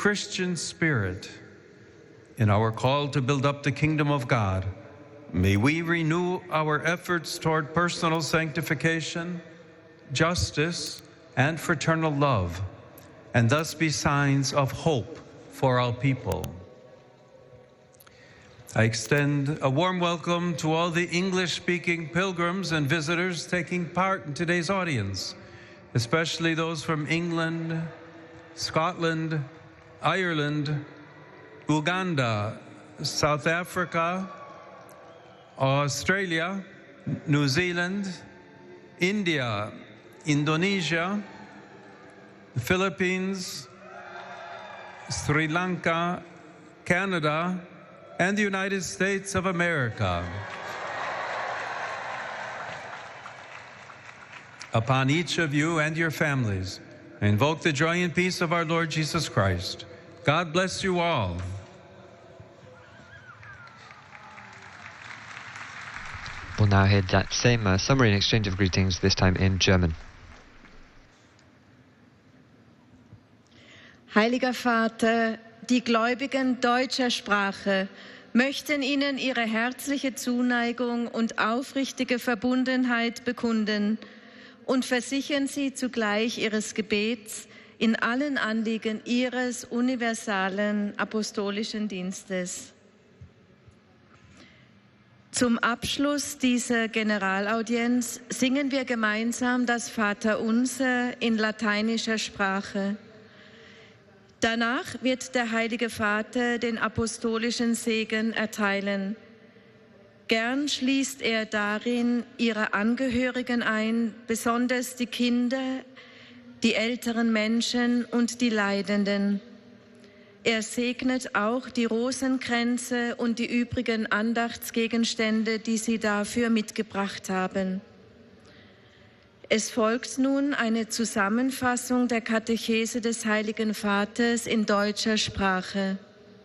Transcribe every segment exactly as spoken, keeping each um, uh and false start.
Christian spirit, in our call to build up the kingdom of God, may we renew our efforts toward personal sanctification, justice, and fraternal love, and thus be signs of hope for our people. I extend a warm welcome to all the English-speaking pilgrims and visitors taking part in today's audience, especially those from England, Scotland, Ireland, Uganda, South Africa, Australia, New Zealand, India, Indonesia, the Philippines, Sri Lanka, Canada, and the United States of America. Upon each of you and your families, I invoke the joy and peace of our Lord Jesus Christ. God bless you all. We'll now hear that same uh, summary and exchange of greetings, this time in German. Heiliger Vater, die Gläubigen deutscher Sprache möchten Ihnen ihre herzliche Zuneigung und aufrichtige Verbundenheit bekunden und versichern Sie zugleich Ihres Gebets in allen Anliegen Ihres universalen apostolischen Dienstes. Zum Abschluss dieser Generalaudienz singen wir gemeinsam das Vaterunser in lateinischer Sprache. Danach wird der Heilige Vater den apostolischen Segen erteilen. Gern schließt er darin ihre Angehörigen ein, besonders die Kinder, die älteren Menschen und die Leidenden. Er segnet auch die Rosenkränze und die übrigen Andachtsgegenstände, die Sie dafür mitgebracht haben. Es folgt nun eine Zusammenfassung der Katechese des Heiligen Vaters in deutscher Sprache.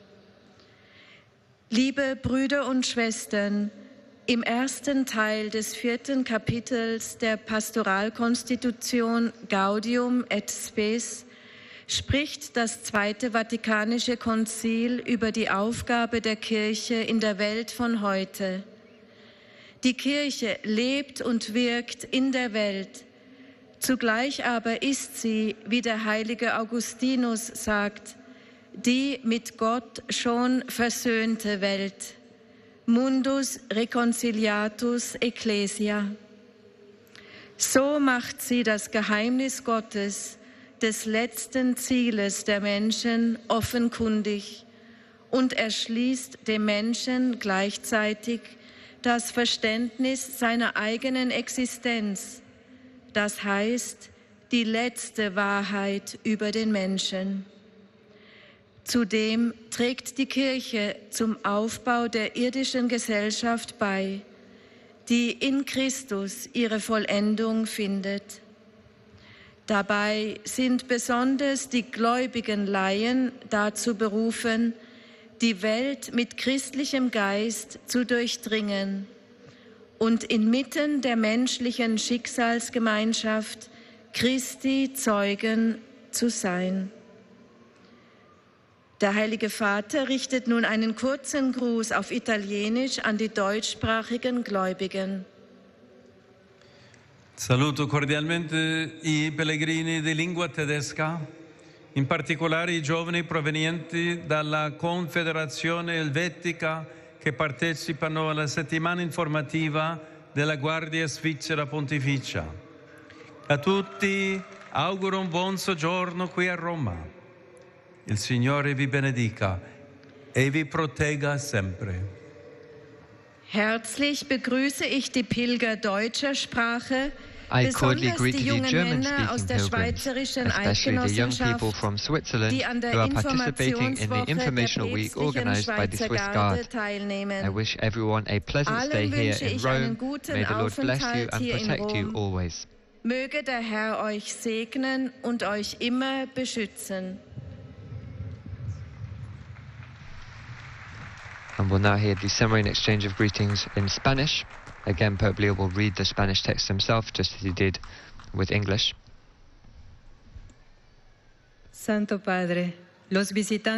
Liebe Brüder und Schwestern, im ersten Teil des vierten Kapitels der Pastoralkonstitution Gaudium et Spes spricht das Zweite Vatikanische Konzil über die Aufgabe der Kirche in der Welt von heute. Die Kirche lebt und wirkt in der Welt. Zugleich aber ist sie, wie der heilige Augustinus sagt, die mit Gott schon versöhnte Welt. Mundus reconciliatus ecclesia. So macht sie das Geheimnis Gottes, des letzten Zieles der Menschen, offenkundig und erschließt dem Menschen gleichzeitig das Verständnis seiner eigenen Existenz, das heißt die letzte Wahrheit über den Menschen. Zudem trägt die Kirche zum Aufbau der irdischen Gesellschaft bei, die in Christus ihre Vollendung findet. Dabei sind besonders die gläubigen Laien dazu berufen, die Welt mit christlichem Geist zu durchdringen und inmitten der menschlichen Schicksalsgemeinschaft Christi Zeugen zu sein. Der Heilige Vater richtet nun einen kurzen Gruß auf Italienisch an die deutschsprachigen Gläubigen. Saluto cordialmente i pellegrini di lingua tedesca, in particolare i giovani provenienti dalla Confederazione Elvetica che partecipano alla settimana informativa della Guardia Svizzera Pontificia. A tutti auguro un buon soggiorno qui a Roma. Il Signore vi benedica e vi protegga sempre. Herzlich begrüße ich die Pilger deutscher Sprache, I cordially besonders greet die the jungen Männer aus German-speaking der pilgrims, Schweizerischen especially the young people Eidgenossenschaft, from Switzerland die an der who are participating in the Informationswoche der Informational Week päpstlichen organized by the Schweizer Swiss Garde Guard. I teilnehmen. wish everyone a pleasant stay Allen here wünsche in ich einen Rome. guten May the Lord bless you Aufenthalt and hier in protect you Rom. always. Möge der Herr euch segnen und euch immer beschützen. And we'll now hear the summary and exchange of greetings in Spanish. Again, Pope Leo will read the Spanish text himself, just as he did with English. Santo Padre, Los visitantes